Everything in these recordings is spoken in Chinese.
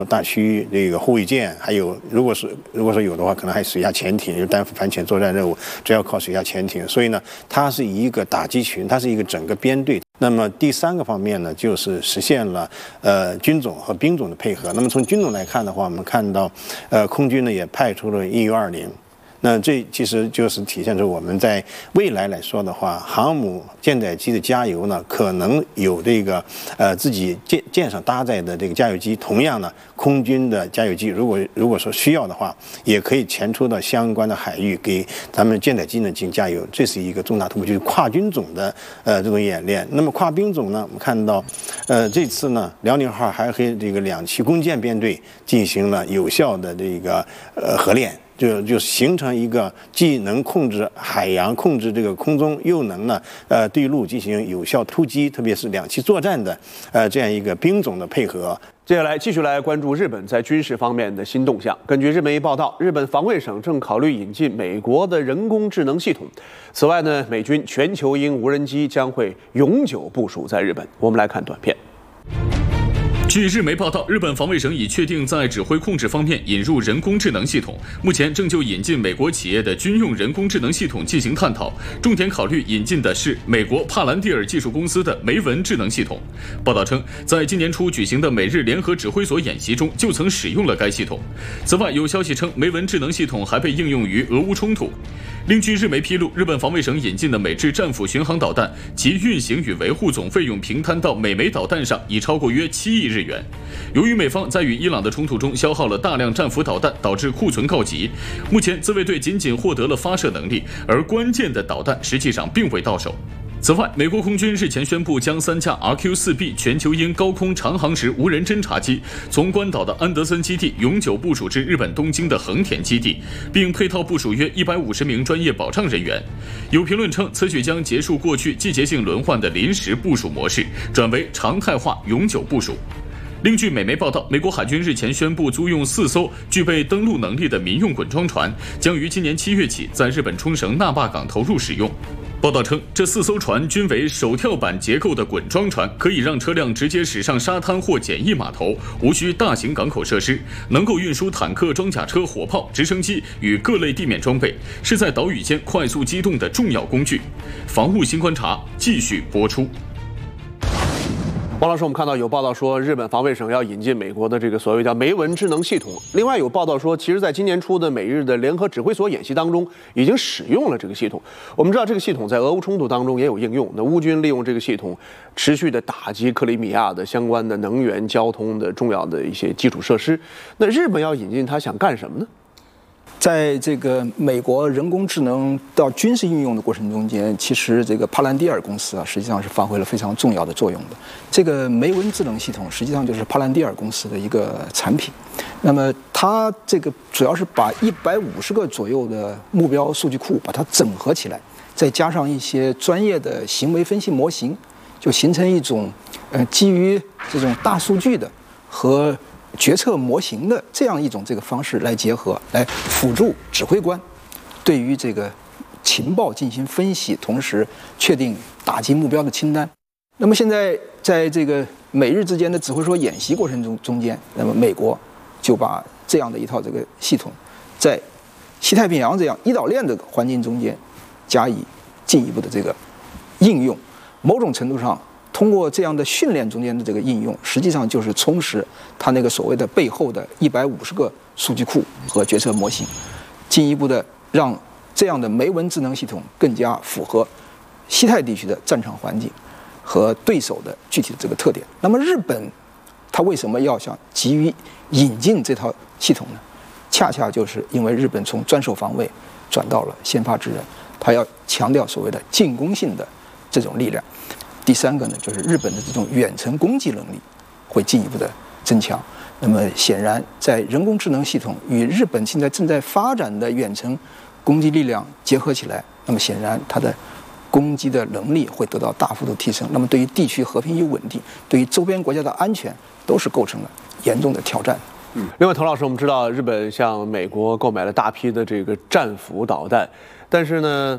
大区这个护卫舰，还有如果说有的话，可能还有水下潜艇，有担负反潜作战任务，主要靠水下潜艇。所以呢，它是一个打击群，它是一个整个编队。那么第三个方面呢，就是实现了军种和兵种的配合。那么从军种来看的话，我们看到空军呢也派出了EU-20。那这其实就是体现出我们在未来来说的话，航母舰载机的加油呢，可能有这个自己舰上搭载的这个加油机，同样呢，空军的加油机如果说需要的话，也可以前出到相关的海域给咱们舰载机呢进行加油，这是一个重大突破，就是跨军种的这种演练。那么跨兵种呢，我们看到这次呢，辽宁号还和这个2栖攻舰编队进行了有效的这个合练。就形成一个既能控制海洋、控制这个空中，又能呢对陆进行有效突击，特别是2栖作战的这样一个兵种的配合。 接下来继续来关注日本在军事方面的新动向。根据日媒报道，日本防卫省正考虑引进美国的人工智能系统。此外呢，美军全球鹰无人机将会永久部署在日本。我们来看短片。 据日媒报道，日本防卫省已确定在指挥控制方面引入人工智能系统，目前正就引进美国企业的军用人工智能系统进行探讨，重点考虑引进的是美国帕兰蒂尔技术公司的梅文智能系统。报道称，在今年初举行的美日联合指挥所演习中就曾使用了该系统。此外，有消息称梅文智能系统还被应用于俄乌冲突。另据日媒披露，日本防卫省引进的美制战斧巡航导弹，其运行与维护总费用平摊到每枚导弹上已超过约7亿日元。由于美方在与伊朗的冲突中消耗了大量战斧导弹，导致库存告急，目前自卫队仅获得了发射能力，而关键的导弹实际上并未到手。此外，美国空军日前宣布将3架 RQ-4B 全球鹰高空长航时无人侦察机从关岛的安德森基地永久部署至日本东京的横田基地，并配套部署约150名专业保障人员。有评论称，此举将结束过去季节性轮换的临时部署模式，转为常态化永久部署。另据美媒报道，美国海军日前宣布租用4艘具备登陆能力的民用滚装船，将于今年7月起在日本冲绳那霸港投入使用。报道称，这4艘船均为手跳板结构的滚装船，可以让车辆直接驶上沙滩或简易码头，无需大型港口设施，能够运输坦克、装甲车、火炮、直升机与各类地面装备，是在岛屿间快速机动的重要工具。防务新观察继续播出。 王老师，我们看到有报道说，日本防卫省要引进美国的这个所谓叫梅文智能系统。另外有报道说，其实在今年初的美日的联合指挥所演习当中，已经使用了这个系统。我们知道这个系统在俄乌冲突当中也有应用。那乌军利用这个系统，持续的打击克里米亚的相关的能源、交通的重要的一些基础设施。那日本要引进它，想干什么呢？ 在这个美国人工智能到军事应用的过程中间，其实这个帕兰蒂尔公司实际上是发挥了非常重要的作用的。这个梅文智能系统实际上就是帕兰蒂尔公司的一个产品。那么它这个主要是把150个左右的目标数据库把它整合起来，再加上一些专业的行为分析模型，就形成一种基于这种大数据的和决策模型的这样一种这个方式来结合，来辅助指挥官对于这个情报进行分析，同时确定打击目标的清单。那么现在在这个美日之间的指挥所演习过程中间，那么美国就把这样的一套这个系统，在西太平洋这样一岛链的环境中间加以进一步的这个应用，某种程度上。通过这样的训练中间的这个应用，实际上就是充实它那个所谓的背后的150个数据库和决策模型，进一步的让这样的梅文智能系统更加符合西太地区的战场环境和对手的具体的这个特点。那么日本它为什么要想急于引进这套系统呢？恰恰就是因为日本从专守防卫转到了先发制人，它要强调所谓的进攻性的这种力量。第三个呢，就是日本的这种远程攻击能力会进一步的增强。那么显然，在人工智能系统与日本现在正在发展的远程攻击力量结合起来，那么显然它的攻击的能力会得到大幅度提升。那么对于地区和平与稳定，对于周边国家的安全，都是构成了严重的挑战。 另外，滕老师，我们知道日本向美国购买了大批的这个战斧导弹，但是呢，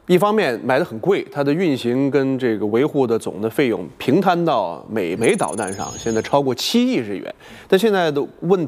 一方面买的很贵，它的运行跟这个维护的总的费用平摊到每枚导弹上，现在超过7亿日元。但现在的问题。